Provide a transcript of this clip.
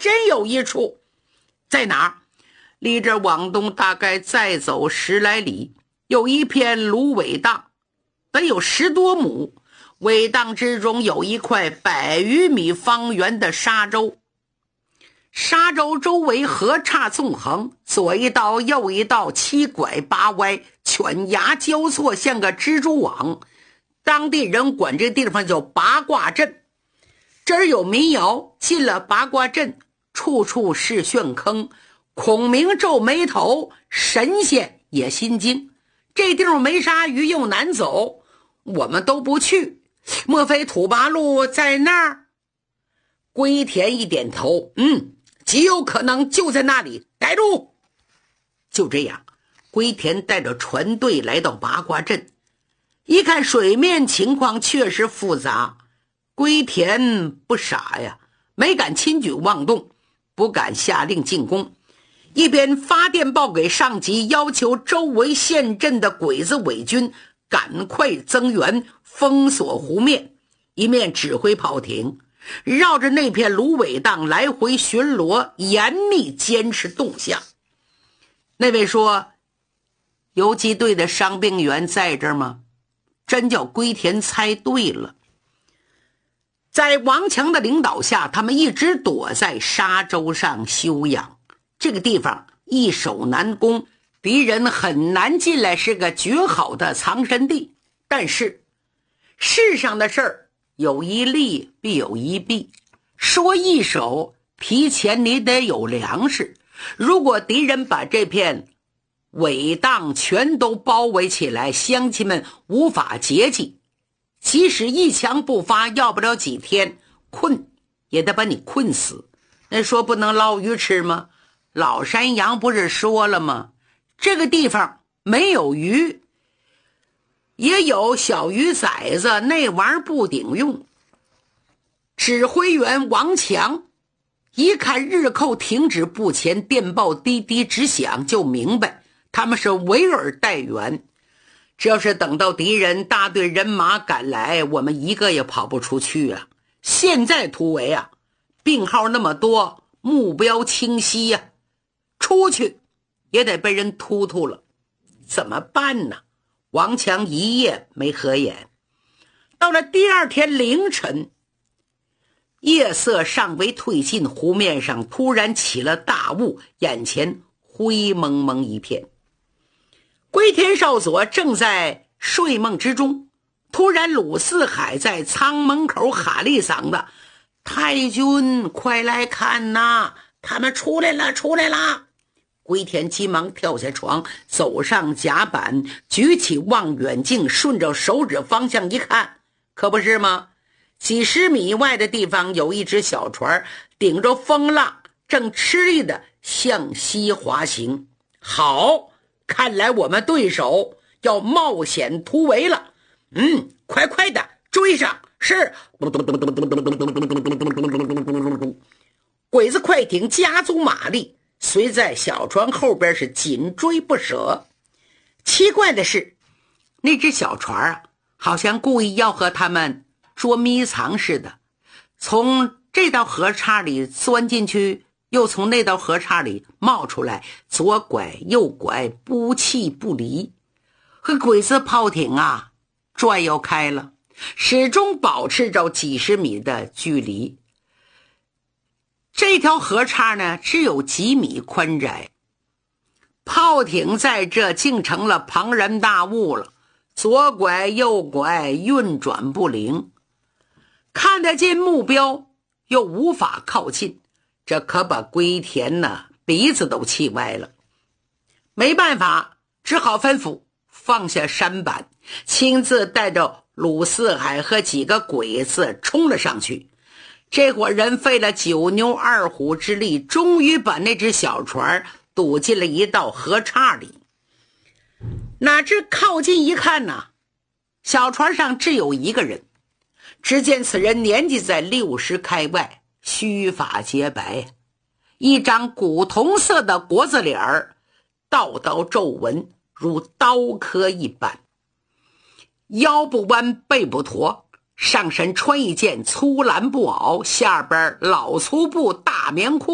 真有一处。在哪儿？离这往东大概再走10来里，有一片芦苇荡，得有10多亩。苇荡之中有一块100余米方圆的沙洲，沙洲周围河岔纵横，左一道右一道，七拐八歪，犬牙交错，像个蜘蛛网。当地人管这地方叫八卦阵。这儿有民谣，进了八卦阵，处处是旋坑，孔明皱眉头，神仙也心惊。这地方没鲨鱼又难走，我们都不去，莫非土八路在那儿？龟田一点头，极有可能就在那里，逮住。就这样，龟田带着船队来到八卦阵，一看水面情况确实复杂，龟田不傻呀，没敢轻举妄动，不敢下令进攻，一边发电报给上级，要求周围陷阵的鬼子伪军赶快增援，封锁湖面，一面指挥炮艇绕着那片芦苇荡来回巡逻，严密监视动向。那位说，游击队的伤病员在这儿吗？真叫龟田猜对了。在王强的领导下，他们一直躲在沙洲上休养。这个地方易守难攻，敌人很难进来，是个绝好的藏身地。但是世上的事儿有一利必有一弊，说易守，提前你得有粮食。如果敌人把这片苇荡全都包围起来，乡亲们无法接济，即使一枪不发，要不了几天，困也得把你困死。那说不能捞鱼吃吗？老山羊不是说了吗？这个地方没有鱼，也有小鱼崽子，那玩意儿不顶用。指挥员王强一看日寇停止不前，电报滴滴直响，就明白他们是围而待援。这要是等到敌人大队人马赶来，我们一个也跑不出去啊！现在突围啊，病号那么多，目标清晰呀，出去也得被人突突了，怎么办呢？王强一夜没合眼。到了第二天凌晨，夜色尚未退尽，湖面上突然起了大雾，眼前灰蒙蒙一片。龟田少佐正在睡梦之中，突然鲁四海在舱门口喊了一嗓子：“太君，快来看呐，他们出来了，出来了！”龟田急忙跳下床，走上甲板，举起望远镜，顺着手指方向一看，可不是吗？几十米外的地方有一只小船，顶着风浪，正吃力的向西滑行。好，看来我们对手要冒险突围了。快快的追上！是。鬼子快艇加足马力，随在小船后边是紧追不舍。奇怪的是，那只小船啊，好像故意要和他们捉迷藏似的，从这道河岔里钻进去，又从那道河岔里冒出来，左拐右拐，不弃不离，和鬼子炮艇啊转悠开了，始终保持着几十米的距离。这条河岔呢，只有几米宽窄，炮艇在这竟成了庞然大物了，左拐右拐，运转不灵，看得见目标又无法靠近，这可把龟田呢鼻子都气歪了。没办法，只好吩咐放下舢板，亲自带着鲁四海和几个鬼子冲了上去。这伙人费了9牛2虎之力，终于把那只小船堵进了一道河岔里。哪知靠近一看呢，小船上只有一个人。只见此人年纪在60开外，须发洁白，一张古铜色的国字脸儿，道道皱纹如刀刻一般，腰不弯背不驼，上身穿一件粗蓝布袄，下边老粗布大棉裤，